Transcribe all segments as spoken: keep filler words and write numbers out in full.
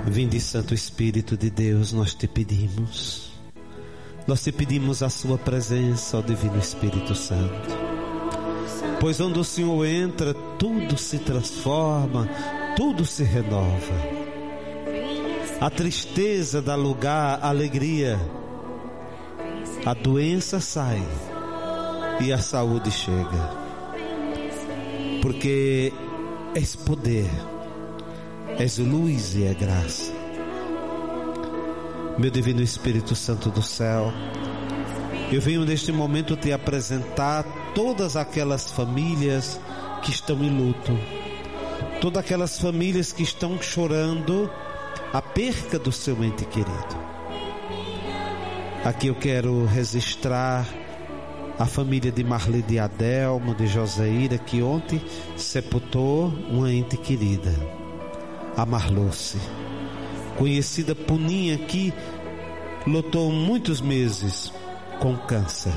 Vinde, Santo Espírito de Deus, nós te pedimos. Nós te pedimos a sua presença, ó Divino Espírito Santo. Pois onde o Senhor entra, tudo se transforma, tudo se renova. A tristeza dá lugar à alegria. A doença sai e a saúde chega. Porque és poder, és luz e é graça. Meu Divino Espírito Santo do céu, eu venho neste momento te apresentar todas aquelas famílias que estão em luto, todas aquelas famílias que estão chorando a perca do seu ente querido. Aqui eu quero registrar a família de Marli de Adelmo, de Joseíra, que ontem sepultou uma ente querida, a Marluce, conhecida Puninha, que lutou muitos meses com câncer.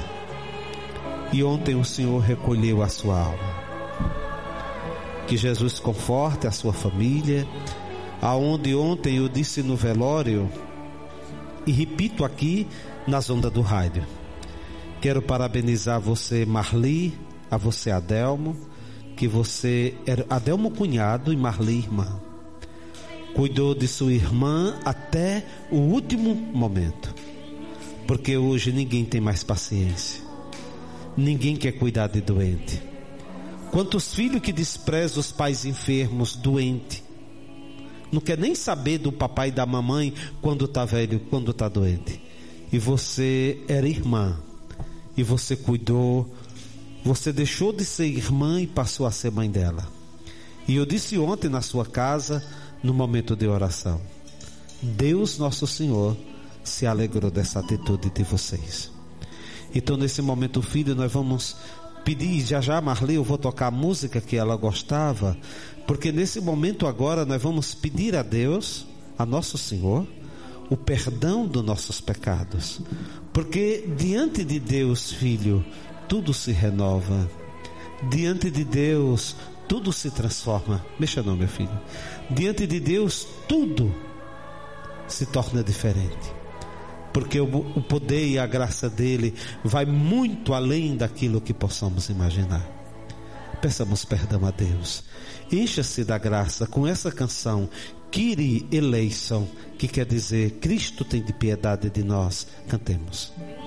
E ontem o Senhor recolheu a sua alma. Que Jesus conforte a sua família, aonde ontem eu disse no velório, e repito aqui nas ondas do rádio. Quero parabenizar você, Marli, a você, Adelmo, que você era Adelmo cunhado e Marli irmã. Cuidou de sua irmã até o último momento. Porque hoje ninguém tem mais paciência. Ninguém quer cuidar de doente. Quantos filhos que desprezam os pais enfermos, doentes. Não quer nem saber do papai e da mamãe quando está velho, quando está doente. E você era irmã. E você cuidou. Você deixou de ser irmã e passou a ser mãe dela. E eu disse ontem na sua casa, no momento de oração, Deus Nosso Senhor se alegrou dessa atitude de vocês. Então nesse momento, filho, nós vamos pedir, já já Marli, eu vou tocar a música que ela gostava, porque nesse momento agora nós vamos pedir a Deus, a Nosso Senhor, o perdão dos nossos pecados, porque diante de Deus, filho, tudo se renova. Diante de Deus tudo se transforma. Mexa não, meu filho. Diante de Deus tudo se torna diferente, porque o, o poder e a graça dele vai muito além daquilo que possamos imaginar. Peçamos perdão a Deus. Encha-se da graça com essa canção Kyrie eleison, que quer dizer Cristo tem de piedade de nós. Cantemos.